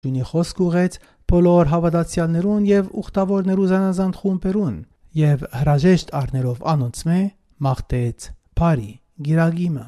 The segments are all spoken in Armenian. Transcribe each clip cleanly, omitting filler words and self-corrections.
Դունի խոսք ուղեց բոլոր հավատացյալներուն եւ ուխտավորներու զանազան խումբերուն եւ հրաժեշտ առներով անոնցմե մաղթեց բարի գիրագիմը։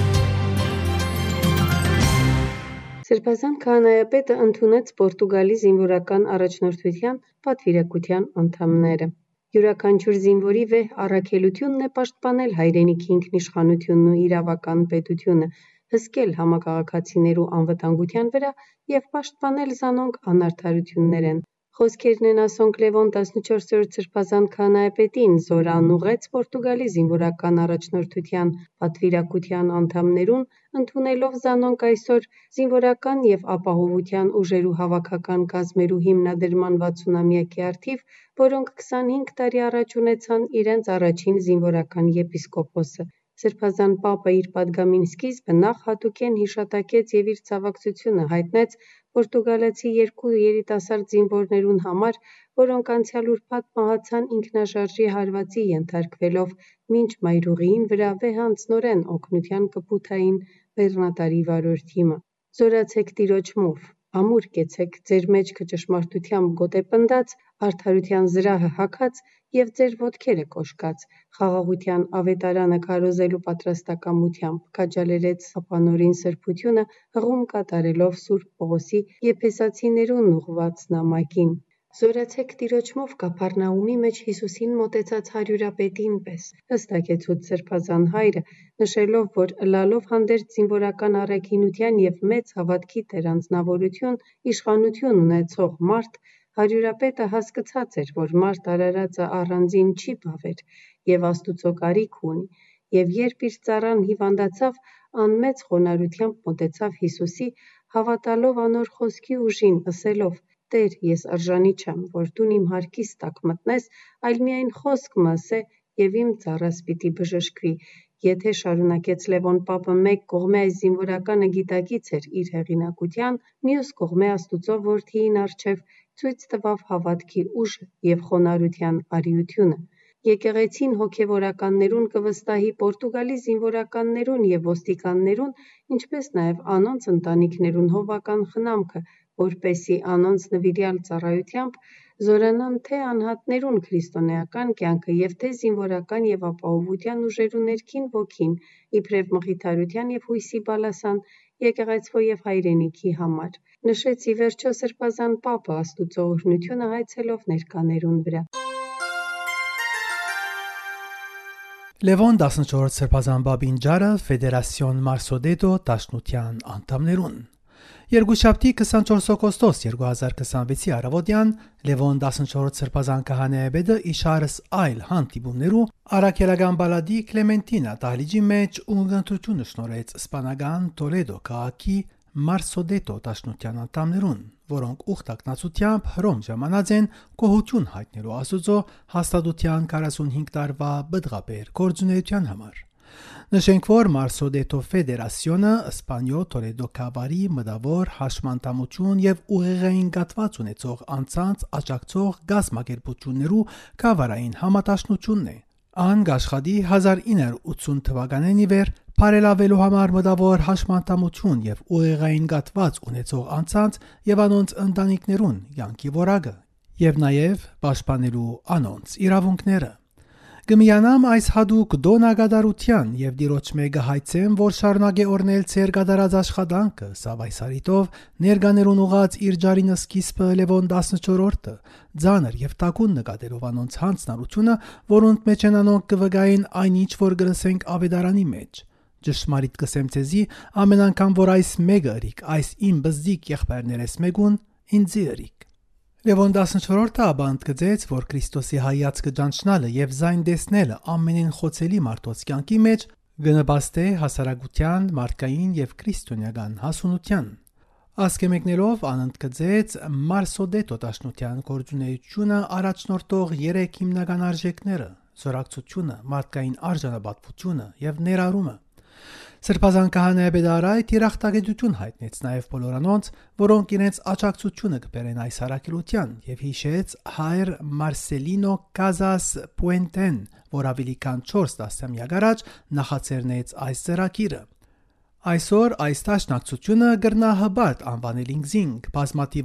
Սրբազան քահանայապետը ընդունեց Պորտուգալի զինվորական առաջնորդության պատվիրակության անդամները։ Յուրաքանչյուր զինվորի վեհ առաքելությունն է պաշտպանել հայրենիքի ինքնիշխանությունն ու իրավական պետությունը, հսկել համակարգացիներու անվտանգության վրա եւ պաշտպանել զանոնք անարդարություններեն։ Խոսքերն են ասոնք Լևոն 14-րդ սրբազան քահանայապետին, զորան ուղեց Պորտուգալի զինվորական առաջնորդության պատվիրակության անդամներուն, ընդունելով զանոնք այսօր զինվորական եւ ապահովության ուժերու հավաքական կազմերու հիմնադրման 60-ամյակի առթիվ, որոնք 25 տարի առաջ ունեցան իրենց առաջին զինվորական եպիսկոպոսը։ Սրբազան պապը իր պատգամին սկիզբը նախ հատուկեն հիշատակեց եւ իր ցավակցությունը հայտնեց պորտուգալացի 2 երիտասարդ զինվորներուն համար, որոնք անցյալ ուրբաթ մահացան ինքնաշարժի հարվածի ենթարկվելով, մինչ մայրուղիին վրա վեհանցնորեն օգնության կպութային բեռնատարի վարորդիմը։ Զորացեք Տիրոջմով, ամուր կեցեք ձեր մեջքը ճշմարտությամբ գոտեպնդած, արդարության զրահը հագած եւ ձեր ոտքերը կոշկած, խաղաղության ավետարանը քարոզելու պատրաստակամությամբ, քաջալերեց ապանորին սրբությունը հղում կատարելով Սուրբ Պողոսի եփեսացիներուն ուղված նամակին։ Զորացեք Տիրոջմով Կափառնաումի մեջ Հիսուսին մոտեցած հարյուրապետին պես, հստակեցուց սրբազան հայրը, նշելով, որ ըլլալով հանդերձ զինվորական առաքինության եւ մեծ հավատքի տեր անձնավորություն, իշխանություն ունեցող մարդ, հարյուրապետը հասկացած էր, որ մարդ արարածը առանձին չի բավեր եւ Աստուծո կարիք ունի, եւ երբ իր ծառան հիվանդացավ, անմեծ խոնարհությամբ մոտեցավ Հիսուսի, հավատալով անոր խոսքի ուժին, ասելով. «Տեր, ես արժանի չեմ, որ դու իմ հարկիս տակ մտնես, այլ միայն խոսք ասե եւ իմ ծառաս պիտի բժշկվի»։ Եթե շարունակեց Լևոն պապը մեկ կողմե այս զինվորականը գիտակից էր իր հեղինակության, մյուս կողմե Աստուծո որդիին առջև ցույց տվավ հավատքի ուժը եւ խոնարհության արիությունը։ Եկեղեցին հոգևորականներուն կվստահի Պորտուգալի զինվորականներուն եւ ոստիկաններուն, ինչպես նաեւ անոնց ընտանիքներուն հովական խնամքը, որպեսզի անոնց նվիրյալ ծառայությամբ զորանան թե անհատներուն քրիստոնեական կյանքը եւ թե զինվորական եւ ապահովության ուժերու ներքին ոգին, իբրև մխիթարության եւ հույսի բալասան եկեղեցվո եւ հայրենիքի համար, նշեց ի վերջո սրբազան պապը Աստուծո օրհնությունը հայցելով ներկաներուն վրա։ Լևոն 14 սրբազան բաբին ջարը Ֆեդերասիոն Մարսոդետո դաշնության անդամներուն։ Երկուշաբթի 24 օգոստոս 2026-ի առավոտյան Լևոն 14 սրբազան քահանայապետը իշարս այլ հանդիպումներու առաքելական բալադի Կլեմենտինա դահլիճի մեջ ուղղընտրություն շնորհեց իսպանական Տոլեդո քաղաքի Մարսոդետո դաշնության անդամներուն, որոնք ուխտակնացությամբ հռոմ ժամանած են գոհություն հայտնելու Աստուծո հաստատության 45 տարվա բդղաբեր գործունեության համար։ Նշենք, որ Մարսոդետո Ֆեդերասիոնը Իսպանիո Տոլեդո քաղաքի մտավոր հաշմանդամություն եւ ուղեղային կատված ունեցող անձանց աջակցող գազམ་ակերպություններու կավարային համատաշնությունն է։ Ան գաշխատի 1980 թվականին ի վեր բարելավելու համար մտավոր հաշմանդամություն եւ ուղեղային կատված ունեցող անձանց եւ անոնց ընտանիքներուն յանքի որակը եւ նաեւ պաշտպանելու անոնց իրավունքները։ Գմիանամ այս հadouk դոնագադարության եւ դիրոջ մեգը հայցեմ, որ շարունակե օրնել ցեր գդարած աշխատանքը, սավ այս արիտով ներկաներուն ուղած իր ջարինը սկիզբը Լևոն 14-ը, ձանր եւ տակուն նկատելով անոնց հանցնարությունը, որոնց մեջ են անոնք կվգային այնինչ որ գրսենք ավետարանի մեջ։ Ճշմարիտ կսեմ ցեզի, ամեն անգամ որ այս մեգը ըրիկ, այս իմ բզդիկ եղբայրներես մեգուն, ինձ ըրիկ։ Լևոն 14-ը abant գծեց, որ Քրիստոսի հայացքը ճանչնալը եւ զայն դեսնելը ամենին խոցելի մարդոց կյանքի մեջ գնաբաստե հասարակության, մարդկային եւ քրիստոնեական հասունության։ Ասկե մեկնելով անընդ գծեց Մարսոդետո դաշնության գործունեությունը առաջնորդող 3 հիմնական արժեքները՝ զորակցությունը, մարդկային արժանապատվությունը եւ ներառումը։ Սրբազան քահանայապետը արայ թիրախտագիտություն հայտնեց նաև բոլոր անոնց, որոնք իրենց աջակցությունը կբերեն այս առաքելության եւ հիշեց հայր Մարսելինո Կազաս Պուենտեն, որ ավելի քան 4 տասնամյակ առաջ նախաձեռնեց այս ծրագիրը։ Այսօր այս դաշնակցությունը գրնահբարդ անվանել ինքզինք բազմաթիվ